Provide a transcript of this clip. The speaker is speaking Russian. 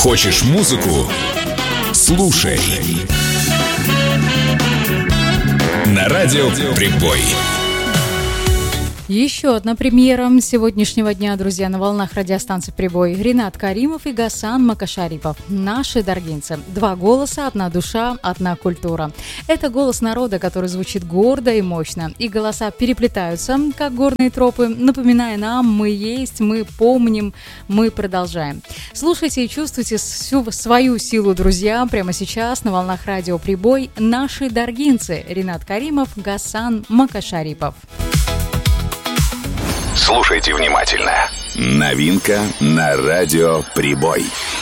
Хочешь музыку? Слушай. На радио «Прибой». Еще одна премьера сегодняшнего дня, друзья, на волнах радиостанции «Прибой». Ринат Каримов и Гасан Макашарипов. Наши даргинцы. Два голоса, одна душа, одна культура. Это голос народа, который звучит гордо и мощно. И голоса переплетаются, как горные тропы, напоминая нам: мы есть, мы помним, мы продолжаем. Слушайте и чувствуйте всю свою силу, друзья, прямо сейчас на волнах радио «Прибой». Наши даргинцы. Ринат Каримов, Гасан Макашарипов. Слушайте внимательно. Новинка на радио «Прибой».